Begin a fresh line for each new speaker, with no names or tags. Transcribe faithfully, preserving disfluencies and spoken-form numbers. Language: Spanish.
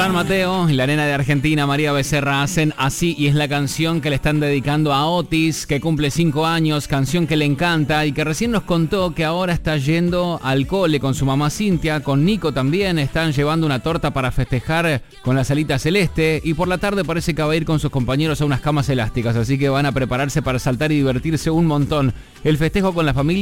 Fran Mateo y la nena de Argentina, María Becerra, hacen Así, y es la canción que le están dedicando a Otis, que cumple cinco años, canción que le encanta y que recién nos contó que ahora está yendo al cole con su mamá Cintia, con Nico también, están llevando una torta para festejar con la salita celeste, y por la tarde parece que va a ir con sus compañeros a unas camas elásticas, así que van a prepararse para saltar y divertirse un montón. El festejo con la familia